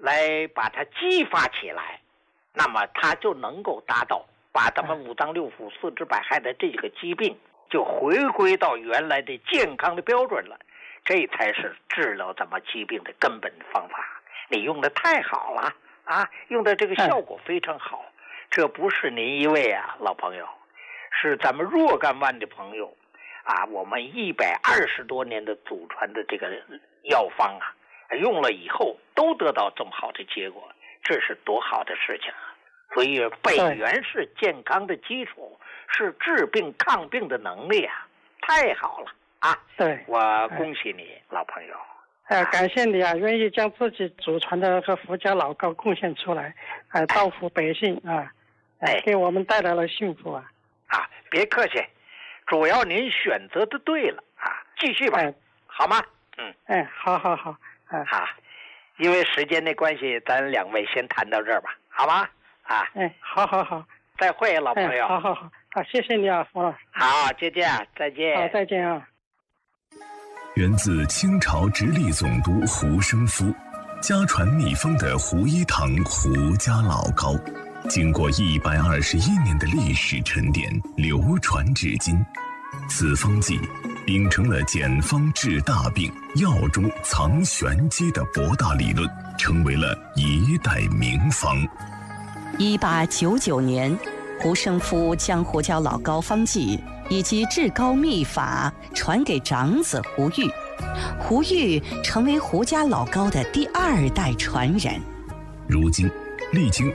来把它激发起来，那么它就能够达到把咱们五脏六腑、四肢百骸的这个疾病就回归到原来的健康的标准了。这才是治疗咱们疾病的根本方法。你用的太好了啊，用的这个效果非常好。这不是您一位啊，老朋友，是咱们若干万的朋友啊，我们120多年的祖传的这个药方啊，用了以后都得到这么好的结果，这是多好的事情啊！所以本源是健康的基础，是治病抗病的能力啊，太好了啊！ 对， 我恭喜你，老朋友。 感谢你啊，愿意将自己祖传的和福家老膏贡献出来，造福百姓啊，给我们带来了幸福啊！ 啊，别客气，主要您选择的对了啊，继续吧，好吗？ 好， 好，因为时间的关系，咱两位先谈到这儿吧，好吗？啊， 好， 再会，老朋友。 好，谢谢你啊，冯老师。 好，再见， 好，再见啊。 源自清朝直隶总督胡生夫，家传秘方的胡一堂胡家老膏，经过121年的历史沉淀，流传至今。此方剂秉承了简方治大病、药中藏玄机的博大理论，成为了一代名方。 1899年，胡生夫将胡椒老膏方剂以及治膏秘法传给长子胡玉，胡玉成为胡家老膏的第2代传人。 如今，历经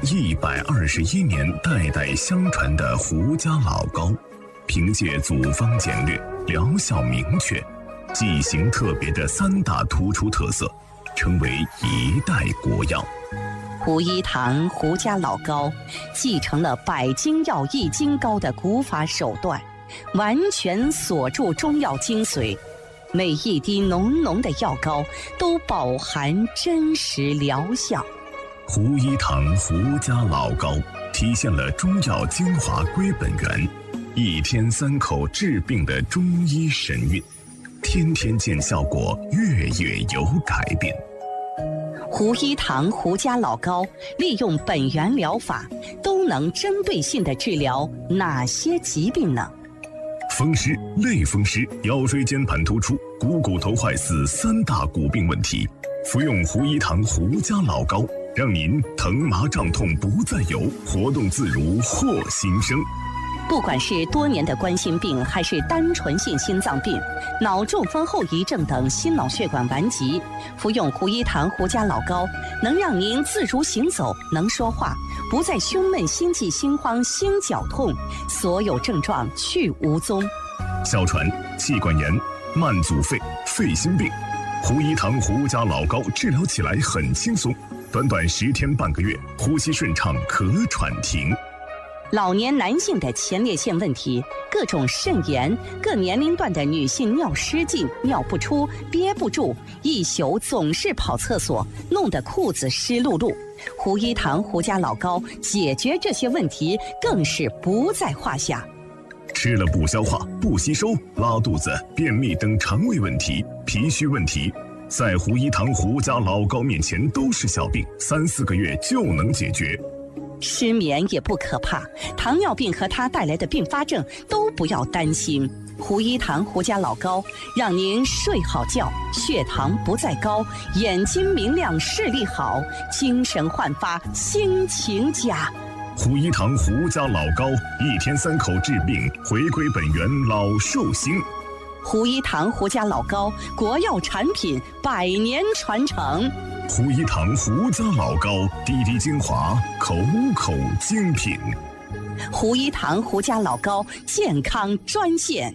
121年代代相传的胡家老膏，凭借组方简略、疗效明确、剂型特别的3大突出特色，成为一代国药。 胡一堂胡家老膏继承了百金药易筋膏的古法手段，完全锁住中药精髓，每一滴浓浓的药膏都饱含真实疗效。 胡一堂胡家老膏体现了中药精华归本源，1天3口治病的中医神韵，天天见效果，月月有改变。 胡一堂胡家老膏利用本源疗法，都能针对性地治疗哪些疾病呢？ 风湿、类风湿、腰椎间盘突出、股骨头坏死3大骨病问题，服用胡一堂胡家老膏，让您疼麻胀痛不再有，活动自如获新生。 不管是多年的冠心病，还是单纯性心脏病、脑中风后遗症等心脑血管顽疾，服用胡一堂胡家老膏，能让您自如行走，能说话，不再胸闷、心悸、心慌、心绞痛，所有症状去无踪。 哮喘、气管炎、慢阻肺、肺心病，胡一堂胡家老膏治疗起来很轻松，短短10天半个月，呼吸顺畅，咳喘停。 老年男性的前列腺问题，各种肾炎，各年龄段的女性尿失禁、尿不出、憋不住，一宿总是跑厕所，弄得裤子湿漉漉。胡一堂胡家老膏解决这些问题更是不在话下。 吃了不消化、不吸收、拉肚子、便秘等肠胃问题、脾虚问题，在胡一堂胡家老膏面前都是小病，3、4个月就能解决。 失眠也不可怕，糖尿病和它带来的并发症都不要担心。胡一堂胡家老膏让您睡好觉，血糖不再高，眼睛明亮，视力好，精神焕发，心情佳。 胡一堂胡家老膏，1天3口治病，回归本源，老寿星。 胡一堂胡家老膏，国药产品，100年传承。 胡一堂胡家老膏，滴滴精华，口口精品。 胡一堂胡家老膏健康专线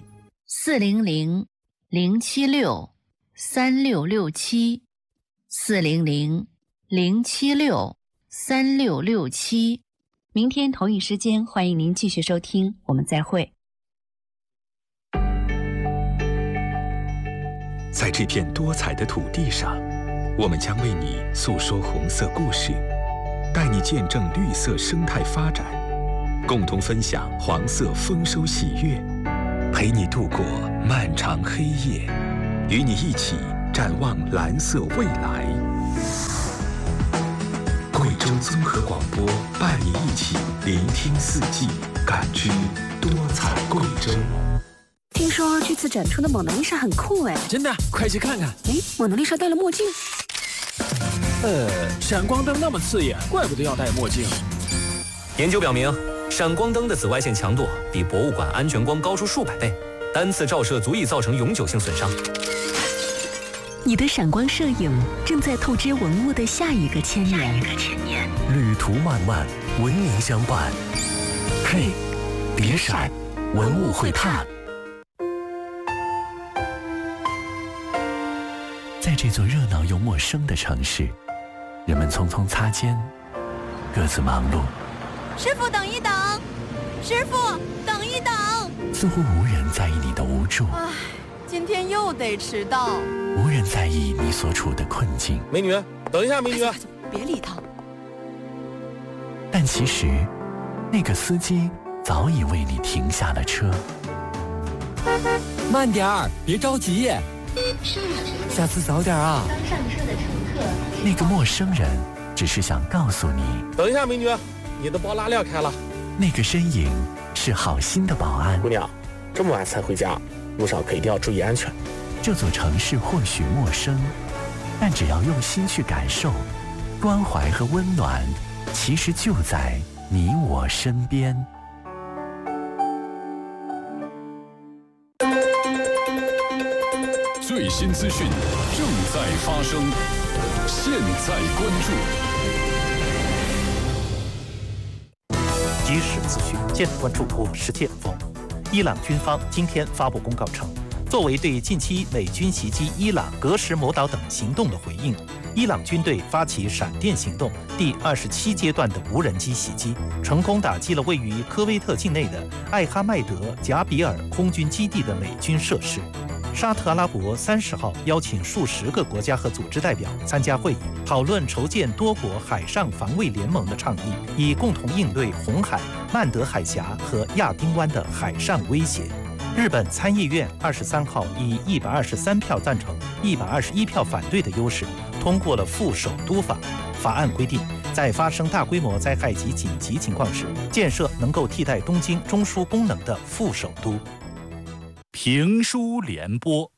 400-076-3667，400-076-3667。明天同一时间，欢迎您继续收听，我们再会。 在这片多彩的土地上，我们将为你诉说红色故事，带你见证绿色生态发展，共同分享黄色丰收喜悦，陪你度过漫长黑夜，与你一起展望蓝色未来。 综合广播，伴你一起聆听四季，感知多彩贵州。 听说这次展出的蒙娜丽莎很酷哎！ 真的，快去看看。 哎，蒙娜丽莎戴了墨镜。 闪光灯那么刺眼，怪不得要戴墨镜。 研究表明，闪光灯的紫外线强度比博物馆安全光高出数百倍，单次照射足以造成永久性损伤。 你的闪光摄影正在透支文物的下一个千年。 旅途漫漫，文明相伴。嘿，别闪，文物会探。在这座热闹又陌生的城市，人们匆匆擦肩，各自忙碌。 师傅，等一等！师傅，等一等！ 似乎无人在意你的无助。 唉，今天又得迟到。 无人在意你所处的困境。 美女，等一下，美女！ 别理他。 但其实，那个司机早已为你停下了车。 慢点儿，别着急。下次早点啊！ 刚上车的乘客。 那个陌生人只是想告诉你， 等一下，美女，你的包拉链开了。 那个身影是好心的保安。 姑娘，这么晚才回家，路上可一定要注意安全。 这座城市或许陌生，但只要用心去感受，关怀和温暖其实就在你我身边。 最新资讯正在发生，现在关注。 即时资讯，现在关注。我是剑锋。伊朗军方今天发布公告称，作为对近期美军袭击伊朗格什摩岛等行动的回应，伊朗军队发起闪电行动第27阶段的无人机袭击，成功打击了位于科威特境内的艾哈迈德贾比尔空军基地的美军设施。沙特阿拉伯30号邀请数十个国家和组织代表参加会议，讨论筹建多国海上防卫联盟的倡议，以共同应对红海、曼德海峡和亚丁湾的海上威胁。日本参议院23号以123票赞成、121票反对的优势，通过了副首都法。法案规定，在发生大规模灾害及紧急情况时，建设能够替代东京中枢功能的副首都。 评书联播。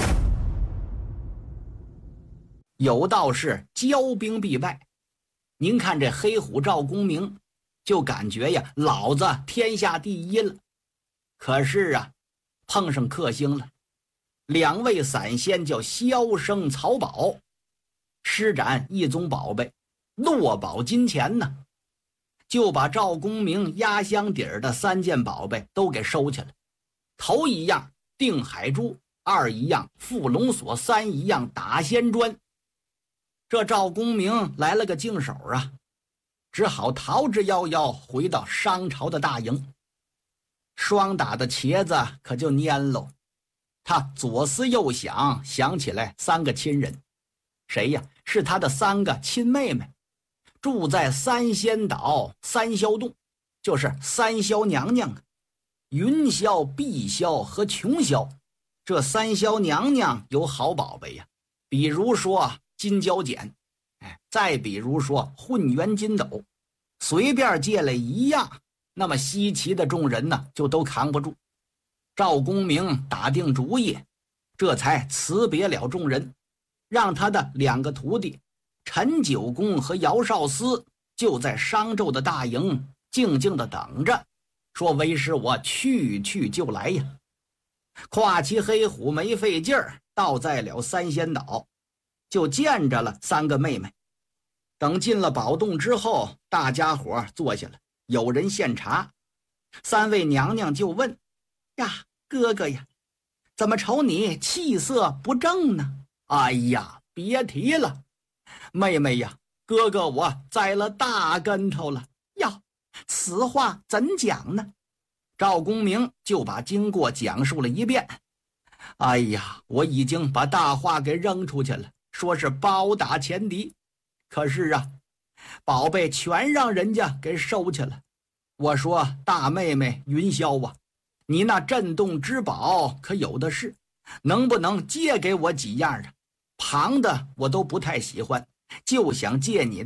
有道是骄兵必败，您看这黑虎赵公明，就感觉呀，老子天下第一了。可是啊，碰上克星了，两位散仙叫萧生、曹宝，施展一宗宝贝落宝金钱呢，就把赵公明压箱底儿的3件宝贝都给收去了。头一样定海珠，2一样缚龙锁，3一样打仙砖。这赵公明来了个净手啊，只好逃之夭夭回到商朝的大营。双打的茄子可就蔫喽，他左思右想，想起来3个亲人。谁呀？是他的3个亲妹妹，住在三仙岛三霄洞，就是三霄娘娘啊。云霄、碧霄和琼霄，这3霄娘娘有好宝贝呀，比如说金蛟剪，再比如说混元金斗，随便借来一样，那么稀奇的众人呢就都扛不住。赵公明打定主意，这才辞别了众人，让他的2个徒弟陈九公和姚少司就在商纣的大营静静地等着，说为师我去就来呀。跨骑黑虎没费劲儿，到在了三仙岛，就见着了3个妹妹。等进了宝洞之后，大家伙坐下了，有人献茶。3位娘娘就问：呀，哥哥呀，怎么瞅你气色不正呢？哎呀，别提了，妹妹呀，哥哥我栽了大跟头了。呀，此话怎讲呢？赵公明就把经过讲述了一遍。哎呀，我已经把大话给扔出去了，说是包打前敌，可是啊，宝贝全让人家给收去了。我说大妹妹云霄啊，你那震动之宝可有的是，能不能借给我几样啊？旁的我都不太喜欢，就想借你的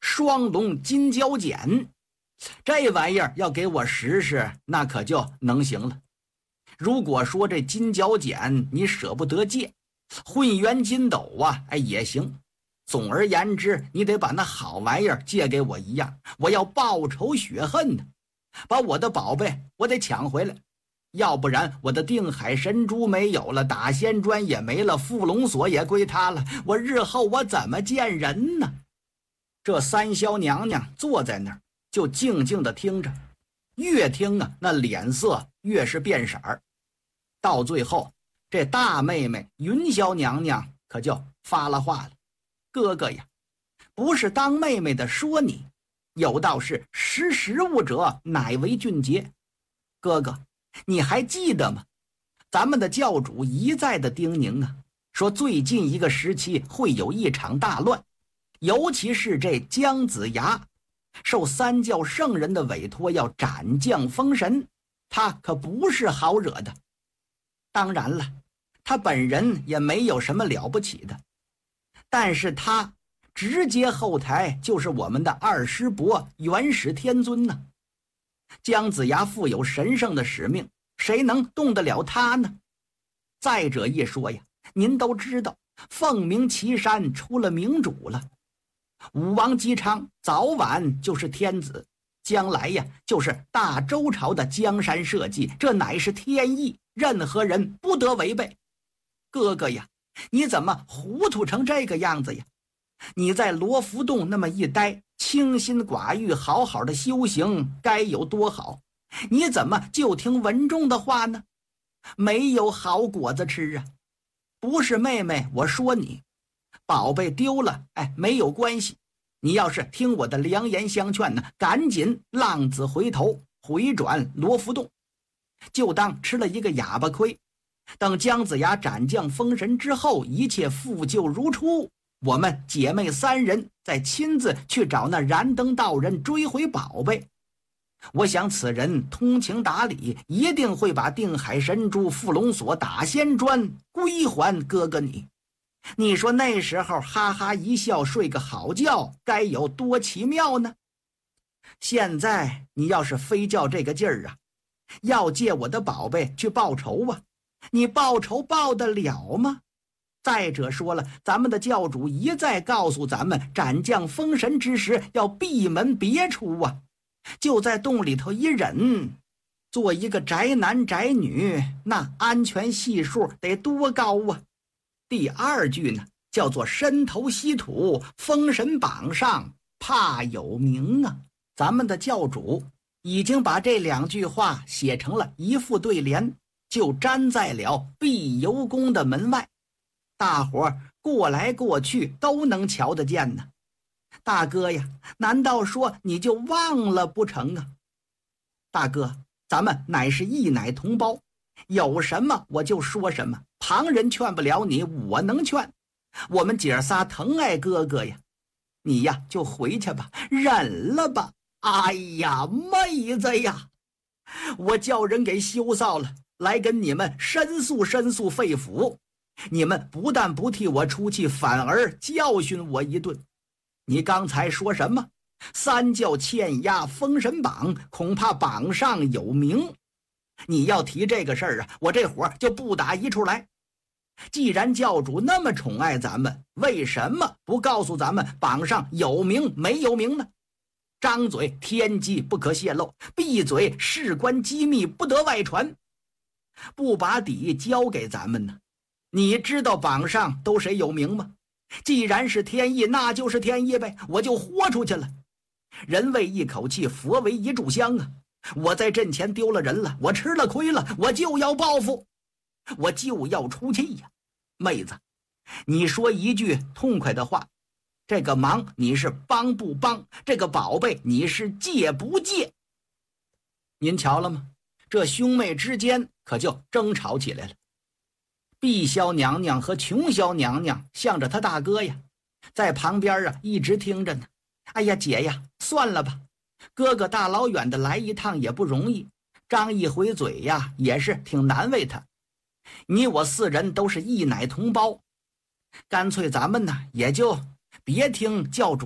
双龙金蛟剪，这玩意儿要给我试试，那可就能行了。如果说这金蛟剪你舍不得借，混元金斗啊，也行。总而言之，你得把那好玩意儿借给我一样，我要报仇雪恨呢，把我的宝贝我得抢回来，要不然我的定海神珠没有了，打仙砖也没了，伏龙锁也归他了，我日后我怎么见人呢？这三霄娘娘坐在那儿就静静地听着，越听啊那脸色越是变色儿。到最后这大妹妹云霄娘娘可就发了话了，哥哥呀，不是当妹妹的说你，有道是识时务者乃为俊杰。哥哥你还记得吗？咱们的教主一再的叮咛啊，说最近一个时期会有一场大乱，尤其是这姜子牙受三教圣人的委托要斩将封神，他可不是好惹的。当然了，他本人也没有什么了不起的，但是他直接后台就是我们的二师伯元始天尊呢。姜子牙负有神圣的使命，谁能动得了他呢？再者一说呀，您都知道凤鸣岐山出了明主了，武王姬昌早晚就是天子，将来呀就是大周朝的江山社稷，这乃是天意，任何人不得违背。哥哥呀，你怎么糊涂成这个样子呀？你在罗浮洞那么一待，清心寡欲，好好的修行该有多好，你怎么就听文仲的话呢？没有好果子吃啊！不是妹妹我说你，宝贝丢了没有关系，你要是听我的良言相劝呢，赶紧浪子回头，回转罗浮洞，就当吃了一个哑巴亏。等姜子牙斩将封神之后，一切复旧如初，我们姐妹三人再亲自去找那燃灯道人追回宝贝。我想此人通情达理，一定会把定海神珠、伏龙锁、打仙砖归还哥哥你。你说那时候哈哈一笑，睡个好觉，该有多奇妙呢？现在你要是非叫这个劲儿啊，要借我的宝贝去报仇啊，你报仇报得了吗？再者说了，咱们的教主一再告诉咱们，斩将封神之时要闭门别出啊，就在洞里头一忍，做一个宅男宅女，那安全系数得多高啊！第二句呢，叫做身头稀土，封神榜上怕有名啊。咱们的教主已经把这两句话写成了一副对联，就粘在了碧游宫的门外，大伙儿过来过去都能瞧得见呢。大哥呀，难道说你就忘了不成啊？大哥，咱们乃是一奶同胞，有什么我就说什么，旁人劝不了你，我能劝。我们姐仨疼爱哥哥呀，你呀就回去吧，忍了吧。哎呀，妹子呀，我叫人给羞臊了，来跟你们申诉申诉肺腑。你们不但不替我出气，反而教训我一顿。你刚才说什么？三教欠押封神榜，恐怕榜上有名。你要提这个事儿啊，我这火就不打一处来。既然教主那么宠爱咱们，为什么不告诉咱们榜上有名没有名呢？张嘴天机不可泄露，闭嘴事关机密不得外传，不把底交给咱们呢？你知道榜上都谁有名吗？既然是天意，那就是天意呗，我就豁出去了。人为一口气，佛为一炷香啊！我在阵前丢了人了，我吃了亏了，我就要报复，我就要出气呀！妹子，你说一句痛快的话，这个忙你是帮不帮？这个宝贝你是借不借？您瞧了吗？这兄妹之间可就争吵起来了。碧霄娘娘和琼霄娘娘向着他大哥呀，在旁边啊一直听着呢。哎呀，姐呀，算了吧，哥哥大老远的来一趟也不容易，张一回嘴呀也是挺难为他。你我四人都是一奶同胞，干脆咱们呢也就别听教主